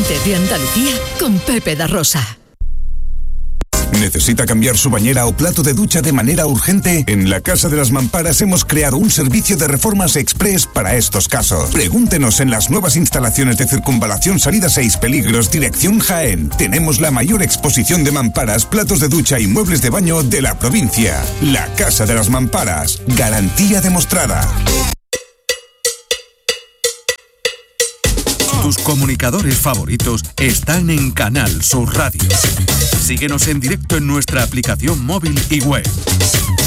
Gente de Andalucía con Pepe da Rosa. ¿Necesita cambiar su bañera o plato de ducha de manera urgente? En la Casa de las Mamparas hemos creado un servicio de reformas express para estos casos. Pregúntenos en las nuevas instalaciones de Circunvalación Salida 6 Peligros, dirección Jaén. Tenemos la mayor exposición de mamparas, platos de ducha y muebles de baño de la provincia. La Casa de las Mamparas. Garantía demostrada. Tus comunicadores favoritos están en Canal Sur Radio. Síguenos en directo en nuestra aplicación móvil y web.